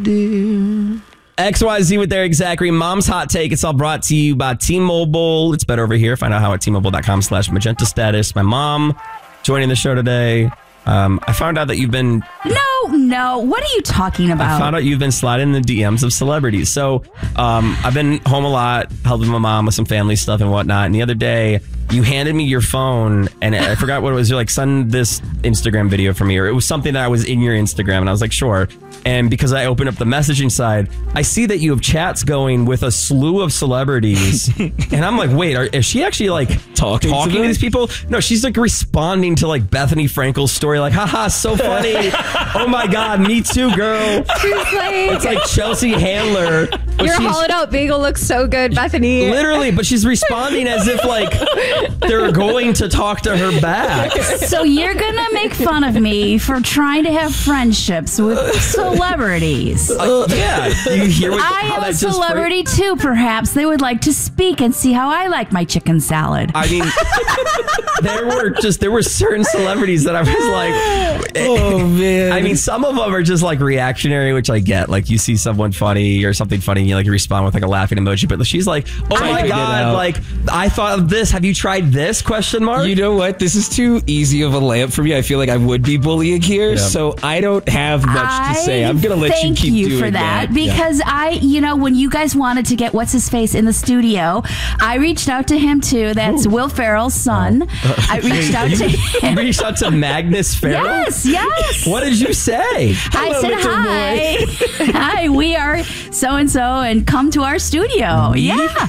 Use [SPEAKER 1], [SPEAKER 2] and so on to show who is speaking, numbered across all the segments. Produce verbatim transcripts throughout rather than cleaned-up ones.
[SPEAKER 1] dear.
[SPEAKER 2] X Y Z with Eric Zachary. Mom's Hot Take. It's all brought to you by T-Mobile. It's better over here. Find out how at T-Mobile.com slash magenta status. My mom joining the show today. Um, I found out that you've been...
[SPEAKER 3] No, no. What are you talking about?
[SPEAKER 2] I found out you've been sliding in the D Ms of celebrities. So um, I've been home a lot, helping my mom with some family stuff and whatnot. And the other day, you handed me your phone, and I forgot what it was. You're like, send this Instagram video for me. Or it was something that was in your Instagram. And I was like, sure. And because I opened up the messaging side, I see that you have chats going with a slew of celebrities. And I'm like, wait, are, is she actually like
[SPEAKER 1] talking,
[SPEAKER 2] talking
[SPEAKER 1] to,
[SPEAKER 2] to these people? No, she's like responding to like Bethany Frankel's story. Like, haha, so funny. Oh my God, me too, girl.
[SPEAKER 4] Like,
[SPEAKER 2] it's like Chelsea Handler.
[SPEAKER 4] Your hollowed out bagel looks so good, Bethany.
[SPEAKER 2] Literally, but she's responding as if like they're going to talk to her back.
[SPEAKER 3] So you're going to make fun of me for trying to have friendships with celebrities.
[SPEAKER 2] Uh, yeah. You hear what,
[SPEAKER 3] I
[SPEAKER 2] how
[SPEAKER 3] am
[SPEAKER 2] that
[SPEAKER 3] a
[SPEAKER 2] just
[SPEAKER 3] celebrity
[SPEAKER 2] phrased?
[SPEAKER 3] too, perhaps. They would like to speak and see how I like my chicken salad.
[SPEAKER 2] I mean, there were just, there were certain celebrities that I was like,
[SPEAKER 1] oh man.
[SPEAKER 2] I mean, some of them are just like reactionary, which I get. Like you see someone funny or something funny and you like respond with like a laughing emoji. But she's like, oh my God, like I thought of this. Have you tried this? Question mark.
[SPEAKER 1] You know what? This is too easy of a layup for me. I feel like I would be bullying here. Yeah. So I don't have much
[SPEAKER 3] I
[SPEAKER 1] to say. I'm going to let you keep
[SPEAKER 3] you
[SPEAKER 1] doing
[SPEAKER 3] for that,
[SPEAKER 1] that.
[SPEAKER 3] because yeah. I, you know, when you guys wanted to get what's his face in the studio, I reached out to him too. That's Ooh. Will Ferrell's son. Oh. I reached out to him.
[SPEAKER 2] You reached out to Magnus Ferrell?
[SPEAKER 3] Yes, yes.
[SPEAKER 2] What did you say?
[SPEAKER 3] Hello, I said, hi. Hi, we are so-and-so and come to our studio. Me? Yeah.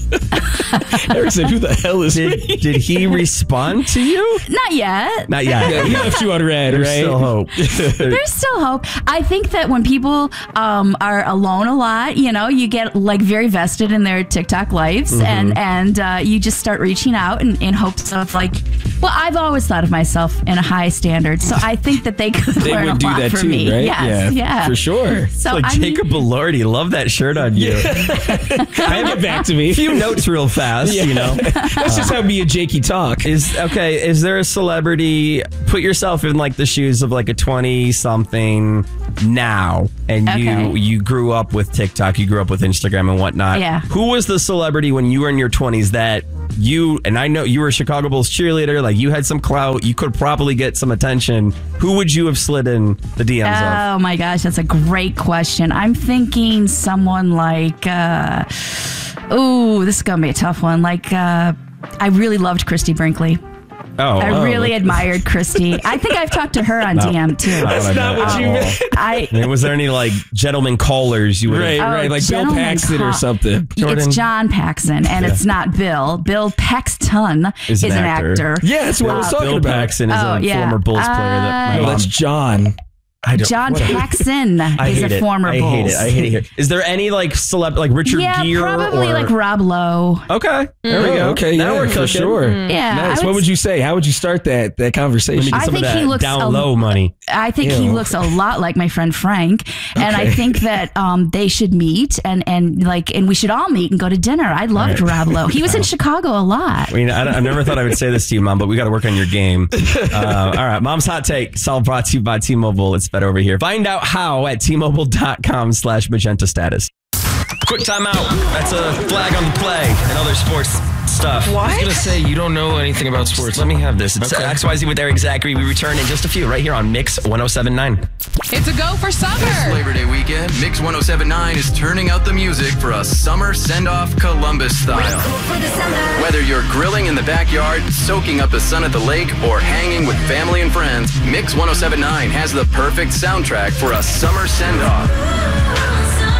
[SPEAKER 1] Eric said, who the hell is
[SPEAKER 2] did,
[SPEAKER 1] me?
[SPEAKER 2] Did he respond to you?
[SPEAKER 3] Not yet.
[SPEAKER 2] Not yet.
[SPEAKER 1] Yeah, he left you on red,
[SPEAKER 2] There's
[SPEAKER 1] right?
[SPEAKER 2] still hope.
[SPEAKER 3] There's still hope. I think that when people um, are alone a lot, you know, you get like very vested in their TikTok lives, mm-hmm. and and uh, you just start reaching out in, in hopes of like, well, I've always thought of myself in a high standard, so I think that they could
[SPEAKER 1] they
[SPEAKER 3] learn
[SPEAKER 1] would
[SPEAKER 3] a
[SPEAKER 1] do
[SPEAKER 3] lot
[SPEAKER 1] that
[SPEAKER 3] from
[SPEAKER 1] too,
[SPEAKER 3] me.
[SPEAKER 1] right?
[SPEAKER 3] Yes,
[SPEAKER 1] yeah,
[SPEAKER 3] yeah,
[SPEAKER 1] for sure.
[SPEAKER 3] So
[SPEAKER 2] like
[SPEAKER 3] I
[SPEAKER 2] Jacob
[SPEAKER 3] mean,
[SPEAKER 2] Elordi, love that shirt on you.
[SPEAKER 1] Yeah. Get back to me.
[SPEAKER 2] A few notes real fast, yeah. you know.
[SPEAKER 1] That's just how me and Jakey talk.
[SPEAKER 2] Is okay. Is there a celebrity? Put yourself in like the shoes of like a twenty-something now, and
[SPEAKER 3] okay.
[SPEAKER 2] you you grew up with TikTok, you grew up with Instagram and whatnot.
[SPEAKER 3] Yeah.
[SPEAKER 2] Who was the celebrity when you were in your twenties that you, and I know you were a Chicago Bulls cheerleader, like you had some clout, you could probably get some attention. Who would you have slid in the D Ms
[SPEAKER 3] oh,
[SPEAKER 2] of?
[SPEAKER 3] Oh my gosh, that's a great question. I'm thinking someone like, uh, ooh, this is going to be a tough one. Like, uh, I really loved Christy Brinkley.
[SPEAKER 2] Oh,
[SPEAKER 3] I
[SPEAKER 2] oh.
[SPEAKER 3] really admired Christy. I think I've talked to her on
[SPEAKER 2] no,
[SPEAKER 3] D M too.
[SPEAKER 1] That's
[SPEAKER 2] not,
[SPEAKER 1] not what you meant.
[SPEAKER 3] I,
[SPEAKER 2] I mean, was there any like gentleman callers you would
[SPEAKER 1] right,
[SPEAKER 2] have?
[SPEAKER 1] right,
[SPEAKER 3] oh,
[SPEAKER 1] like Bill Paxton
[SPEAKER 3] call-
[SPEAKER 1] or something.
[SPEAKER 2] Jordan.
[SPEAKER 3] It's John Paxson, and yeah. it's not Bill. Bill Paxton
[SPEAKER 2] is an,
[SPEAKER 3] is an
[SPEAKER 2] actor.
[SPEAKER 3] actor.
[SPEAKER 1] Yeah, that's what uh, I was talking
[SPEAKER 2] Bill
[SPEAKER 1] about.
[SPEAKER 2] Paxton is
[SPEAKER 3] oh,
[SPEAKER 2] a
[SPEAKER 3] yeah.
[SPEAKER 2] former Bulls player. That my
[SPEAKER 1] uh,
[SPEAKER 2] mom,
[SPEAKER 1] that's John.
[SPEAKER 2] I don't,
[SPEAKER 3] John
[SPEAKER 2] whatever.
[SPEAKER 3] Paxson
[SPEAKER 2] I
[SPEAKER 3] is
[SPEAKER 2] hate
[SPEAKER 3] a
[SPEAKER 2] it.
[SPEAKER 3] former
[SPEAKER 2] I
[SPEAKER 3] Bulls.
[SPEAKER 2] hate it. I hate it here. Is there any like celeb, like Richard
[SPEAKER 3] yeah,
[SPEAKER 2] Gere?
[SPEAKER 3] probably
[SPEAKER 2] or...
[SPEAKER 3] like Rob Lowe.
[SPEAKER 2] Okay, there we
[SPEAKER 1] oh,
[SPEAKER 2] go.
[SPEAKER 1] Okay,
[SPEAKER 2] now
[SPEAKER 1] yeah,
[SPEAKER 2] we're
[SPEAKER 1] for
[SPEAKER 2] cooking.
[SPEAKER 1] sure.
[SPEAKER 3] Mm. Yeah,
[SPEAKER 1] nice.
[SPEAKER 3] would
[SPEAKER 1] What would you say? How would you start that that conversation?
[SPEAKER 2] Let me get
[SPEAKER 3] I
[SPEAKER 2] some
[SPEAKER 3] think
[SPEAKER 2] of that
[SPEAKER 3] he looks
[SPEAKER 2] down
[SPEAKER 3] a,
[SPEAKER 2] low money.
[SPEAKER 3] I think
[SPEAKER 1] Ew.
[SPEAKER 3] he looks a lot like my friend Frank, and
[SPEAKER 1] Okay.
[SPEAKER 3] I think that um, they should meet and and like and we should all meet and go to dinner. I loved
[SPEAKER 2] right.
[SPEAKER 3] Rob Lowe. He was in Chicago a lot.
[SPEAKER 2] I mean, I, I never thought I would say this to you, Mom, but we got to work on your game. Uh, all right, Mom's Hot Take, it's all brought to you by T-Mobile. It's better over here. Find out how at T-Mobile.com slash magenta status. Quick timeout. That's a flag on the play and other sports stuff.
[SPEAKER 5] What? I was going to say, you don't know anything about sports.
[SPEAKER 2] Let me have this. It's
[SPEAKER 5] okay.
[SPEAKER 2] X Y Z with Eric Zachary. We return in just a few right here on Mix one oh seven point nine.
[SPEAKER 6] It's a go for summer.
[SPEAKER 7] This Labor Day weekend, Mix one oh seven point nine is turning out the music for a summer send-off Columbus style. Whether you're grilling in the backyard, soaking up the sun at the lake, or hanging with family and friends, Mix one oh seven point nine has the perfect soundtrack for a summer send-off.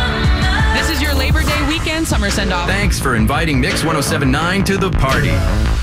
[SPEAKER 6] This is your Labor Day weekend summer send-off.
[SPEAKER 7] Thanks for inviting Mix one oh seven point nine to the party.